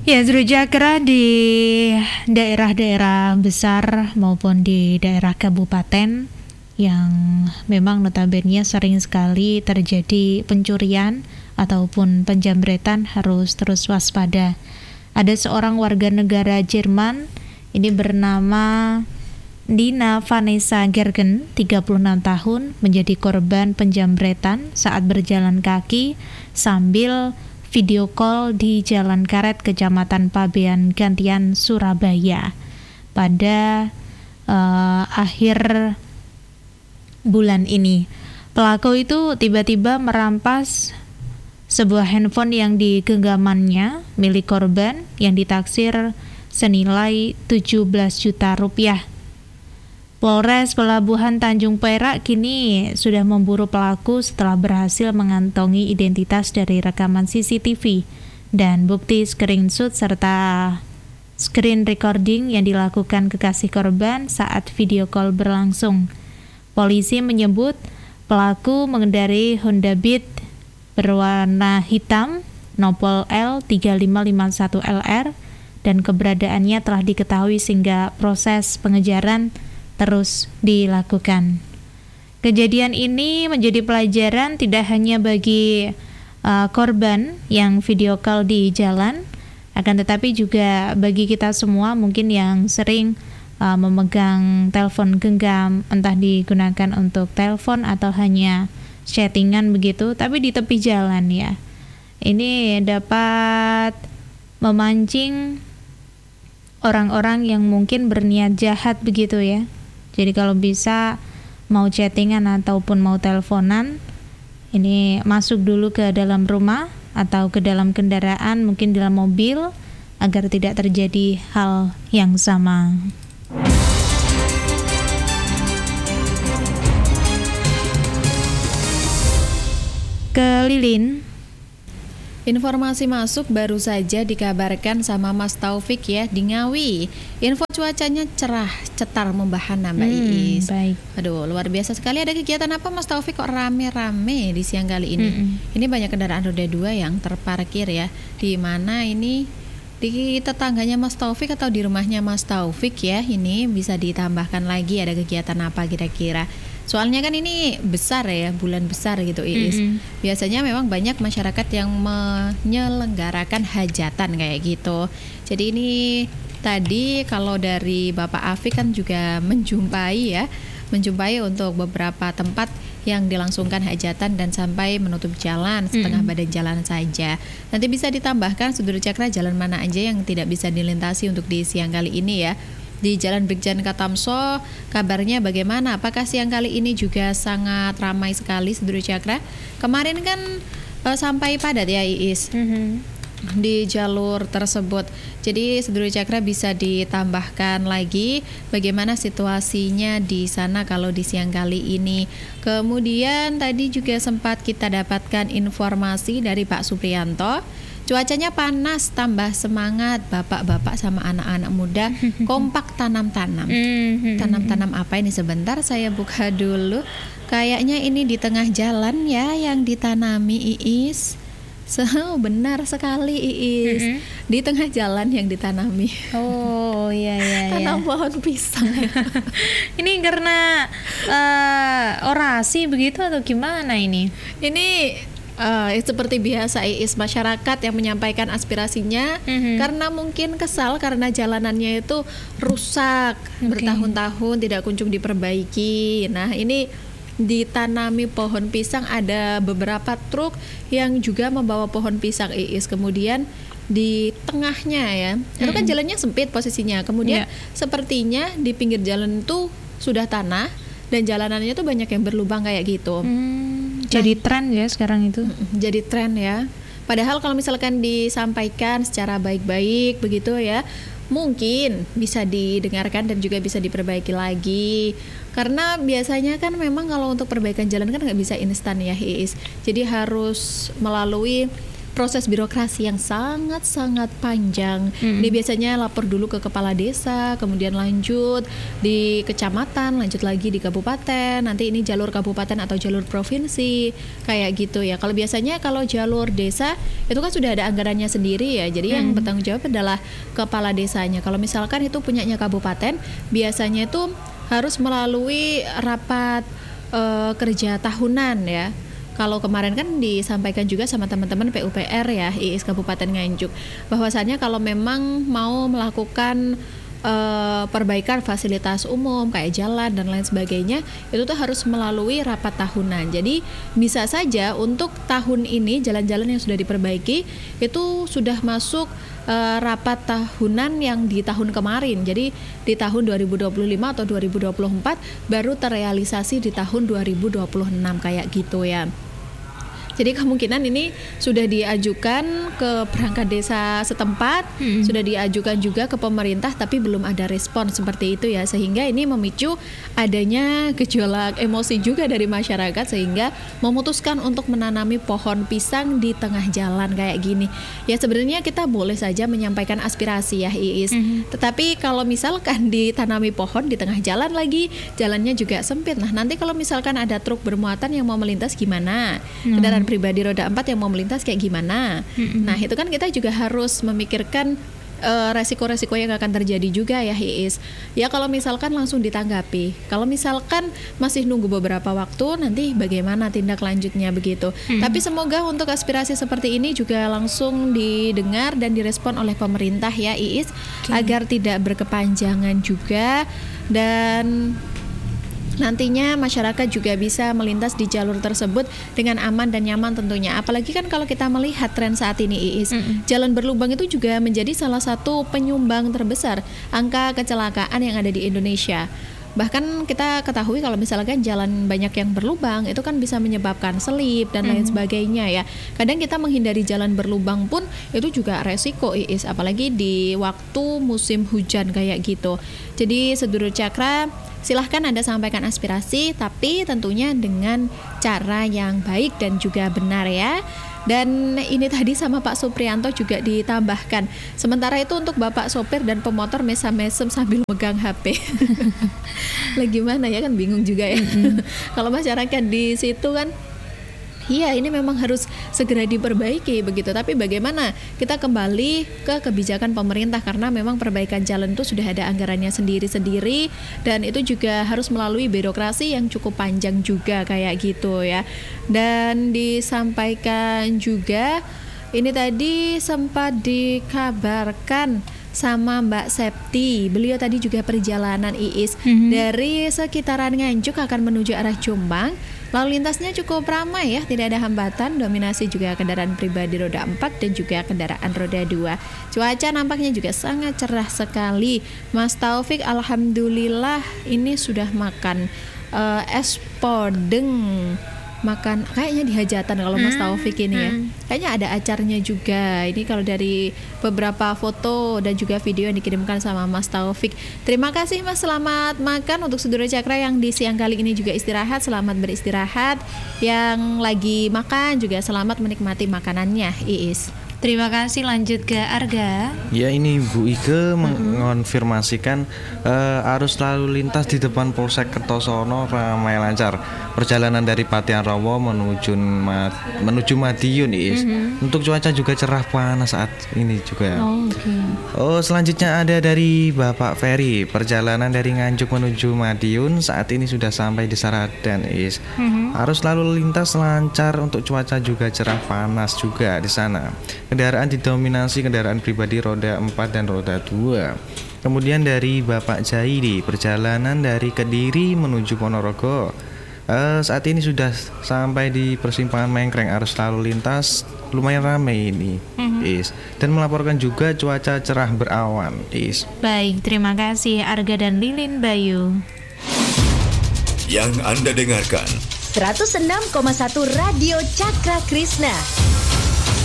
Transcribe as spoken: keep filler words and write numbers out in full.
Ya, Sriwijaya di daerah-daerah besar maupun di daerah kabupaten yang memang notabene sering sekali terjadi pencurian ataupun penjamretan harus terus waspada. Ada seorang warga negara Jerman, ini bernama Dina Vanessa Gergen, tiga puluh enam tahun, menjadi korban penjamretan saat berjalan kaki sambil video call di Jalan Karet, Kecamatan Pabean Gantian, Surabaya pada uh, akhir bulan ini. Pelaku itu tiba-tiba merampas sebuah handphone yang digenggamannya milik korban yang ditaksir senilai tujuh belas juta rupiah. Polres Pelabuhan Tanjung Perak kini sudah memburu pelaku setelah berhasil mengantongi identitas dari rekaman C C T V dan bukti screenshot serta screen recording yang dilakukan kekasih korban saat video call berlangsung. Polisi menyebut pelaku mengendarai Honda Beat berwarna hitam nopol L tiga lima lima satu L R dan keberadaannya telah diketahui sehingga proses pengejaran terus dilakukan. Kejadian ini menjadi pelajaran tidak hanya bagi uh, korban yang video call di jalan, akan tetapi juga bagi kita semua mungkin yang sering uh, memegang telepon genggam, entah digunakan untuk telepon atau hanya chattingan begitu, tapi di tepi jalan ya. Ini dapat memancing orang-orang yang mungkin berniat jahat begitu ya. Jadi kalau bisa mau chattingan ataupun mau teleponan, ini masuk dulu ke dalam rumah atau ke dalam kendaraan, mungkin dalam mobil, agar tidak terjadi hal yang sama. Ke Lilin. Informasi masuk baru saja dikabarkan sama Mas Taufik ya di Ngawi. Info cuacanya cerah, cetar membahana Mbak hmm, Iis. Baik. Aduh, luar biasa sekali. Ada kegiatan apa Mas Taufik kok rame-rame di siang kali ini? Hmm. Ini banyak kendaraan roda dua yang terparkir ya. Di mana ini? Di tetangganya Mas Taufik atau di rumahnya Mas Taufik ya. Ini bisa ditambahkan lagi ada kegiatan apa kira-kira? Soalnya kan ini besar ya, bulan besar gitu Iis. Mm-hmm. Biasanya memang banyak masyarakat yang menyelenggarakan hajatan kayak gitu. Jadi ini tadi kalau dari Bapak Afik kan juga menjumpai ya, menjumpai untuk beberapa tempat yang dilangsungkan hajatan dan sampai menutup jalan setengah mm-hmm. badan jalan saja. Nanti bisa ditambahkan Sudut Cakra jalan mana aja yang tidak bisa dilintasi untuk di siang kali ini ya. Di Jalan Brigjen Katamso, kabarnya bagaimana? Apakah siang kali ini juga sangat ramai sekali Sudut Cakra? Kemarin kan uh, sampai padat ya Iis mm-hmm. di jalur tersebut. Jadi Sudut Cakra bisa ditambahkan lagi bagaimana situasinya di sana kalau di siang kali ini. Kemudian tadi juga sempat kita dapatkan informasi dari Pak Supriyanto. Cuacanya panas, tambah semangat bapak-bapak sama anak-anak muda kompak tanam-tanam. Tanam-tanam apa ini? Sebentar saya buka dulu. Kayaknya ini di tengah jalan ya yang ditanami Iis. So, benar sekali Iis. Mm-hmm. Di tengah jalan yang ditanami. Oh iya iya. Tanam iya. pohon pisang. Ini karena uh, orasi begitu atau gimana ini? Ini Uh, seperti biasa Iis, masyarakat yang menyampaikan aspirasinya mm-hmm. karena mungkin kesal karena jalanannya itu rusak okay. bertahun-tahun tidak kunjung diperbaiki. Nah ini ditanami pohon pisang, ada beberapa truk yang juga membawa pohon pisang Iis. Kemudian di tengahnya ya, mm-hmm. itu kan jalannya sempit posisinya. Kemudian yeah. sepertinya di pinggir jalan itu sudah tanah dan jalanannya tuh banyak yang berlubang kayak gitu. Mm. Jadi tren ya sekarang itu. Jadi tren ya. Padahal kalau misalkan disampaikan secara baik-baik begitu ya, mungkin bisa didengarkan dan juga bisa diperbaiki lagi. Karena biasanya kan memang kalau untuk perbaikan jalan kan nggak bisa instan ya Iis. Jadi harus melalui proses birokrasi yang sangat-sangat panjang. Mm. Ini biasanya lapor dulu ke kepala desa, kemudian lanjut di kecamatan, lanjut lagi di kabupaten, nanti ini jalur kabupaten atau jalur provinsi, kayak gitu ya. Kalau biasanya kalau jalur desa itu kan sudah ada anggarannya sendiri ya, jadi mm. yang bertanggung jawab adalah kepala desanya. Kalau misalkan itu punyanya kabupaten, biasanya itu harus melalui rapat uh, kerja tahunan ya. Kalau kemarin kan disampaikan juga sama teman-teman P U P R ya, I I S Kabupaten Nganjuk, bahwasannya kalau memang mau melakukan uh, perbaikan fasilitas umum kayak jalan dan lain sebagainya, itu tuh harus melalui rapat tahunan. Jadi bisa saja untuk tahun ini jalan-jalan yang sudah diperbaiki itu sudah masuk uh, rapat tahunan yang di tahun kemarin. Jadi di tahun dua ribu dua puluh lima atau dua ribu dua puluh empat baru terrealisasi di tahun dua ribu dua puluh enam kayak gitu ya. Jadi kemungkinan ini sudah diajukan ke perangkat desa setempat, hmm. sudah diajukan juga ke pemerintah, tapi belum ada respon seperti itu ya, sehingga ini memicu adanya gejolak emosi juga dari masyarakat, sehingga memutuskan untuk menanami pohon pisang di tengah jalan kayak gini. Ya sebenarnya kita boleh saja menyampaikan aspirasi ya Iis, hmm. tetapi kalau misalkan ditanami pohon di tengah jalan lagi, jalannya juga sempit. Nah nanti kalau misalkan ada truk bermuatan yang mau melintas gimana? Hmm. Kendaraan pribadi roda empat yang mau melintas kayak gimana? Mm-hmm. Nah itu kan kita juga harus memikirkan uh, resiko-resiko yang akan terjadi juga ya Iis. Ya kalau misalkan langsung ditanggapi, kalau misalkan masih nunggu beberapa waktu, nanti bagaimana tindak lanjutnya begitu. Mm-hmm. Tapi semoga untuk aspirasi seperti ini juga langsung didengar dan direspon oleh pemerintah ya Iis, okay. agar tidak berkepanjangan juga dan nantinya masyarakat juga bisa melintas di jalur tersebut dengan aman dan nyaman tentunya. Apalagi kan kalau kita melihat tren saat ini Iis, mm-hmm. jalan berlubang itu juga menjadi salah satu penyumbang terbesar angka kecelakaan yang ada di Indonesia. Bahkan kita ketahui kalau misalkan jalan banyak yang berlubang itu kan bisa menyebabkan selip dan lain mm-hmm. sebagainya ya. Kadang kita menghindari jalan berlubang pun itu juga resiko Iis, apalagi di waktu musim hujan kayak gitu. Jadi sedulur Cakra, silahkan Anda sampaikan aspirasi, tapi tentunya dengan cara yang baik dan juga benar ya. Dan ini tadi sama Pak Supriyanto juga ditambahkan. Sementara itu untuk Bapak sopir dan pemotor mesam-mesem sambil megang H P. Lah gimana ya, kan bingung juga ya. Mm-hmm. Kalau masyarakat di situ kan, iya ini memang harus segera diperbaiki begitu. Tapi bagaimana kita kembali ke kebijakan pemerintah, karena memang perbaikan jalan itu sudah ada anggarannya sendiri-sendiri dan itu juga harus melalui birokrasi yang cukup panjang juga kayak gitu ya. Dan disampaikan juga ini tadi sempat dikabarkan sama Mbak Septi, beliau tadi juga perjalanan Iis mm-hmm. dari sekitaran Nganjuk akan menuju arah Jombang. Lalu lintasnya cukup ramai ya, tidak ada hambatan, dominasi juga kendaraan pribadi roda empat dan juga kendaraan roda dua. Cuaca nampaknya juga sangat cerah sekali. Mas Taufik, alhamdulillah ini sudah makan uh, es podeng. Makan kayaknya di hajatan kalau Mas Taufik ini ya. Hmm. Kayaknya ada acaranya juga. Ini kalau dari beberapa foto dan juga video yang dikirimkan sama Mas Taufik. Terima kasih Mas, selamat makan. Untuk Sedulur Cakra yang di siang kali ini juga istirahat, selamat beristirahat. Yang lagi makan juga selamat menikmati makanannya Iis. Terima kasih, lanjut ke Arga. Ya, ini Bu Ike mm-hmm. mengonfirmasikan uh, arus lalu lintas di depan Polsek Kertosono ramai lancar. Perjalanan dari Patian Rawo menuju Ma- menuju Madiun Is. Mm-hmm. Untuk cuaca juga cerah panas saat ini juga. Oh, okay. Oh, selanjutnya ada dari Bapak Ferry. Perjalanan dari Nganjuk menuju Madiun saat ini sudah sampai di Saradan Is. Mm-hmm. Arus lalu lintas lancar, untuk cuaca juga cerah panas juga di sana. Kendaraan didominasi kendaraan pribadi roda empat dan roda dua. Kemudian dari Bapak Jaidi, perjalanan dari Kediri menuju Ponorogo. Uh, saat ini sudah sampai di persimpangan Mengkreng, arus lalu lintas lumayan ramai ini, mm-hmm. Is. Dan melaporkan juga cuaca cerah berawan, Is. Baik, terima kasih Arga dan Lilin Bayu. Yang Anda dengarkan seratus enam koma satu Radio Cakra Krishna.